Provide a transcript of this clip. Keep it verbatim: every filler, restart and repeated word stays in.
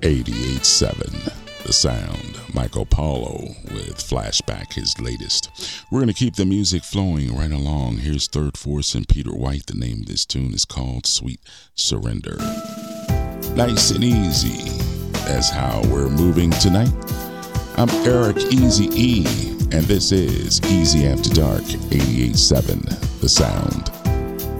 eighty-eight seven The Sound. Michael Paulo with Flashback, his latest. We're going to keep the music flowing right along. Here's Third Force and Peter White. The name of this tune is called Sweet Surrender. Nice and easy. That's how we're moving tonight. I'm Eric Easy E, and this is Easy After Dark, eighty-eight seven The Sound.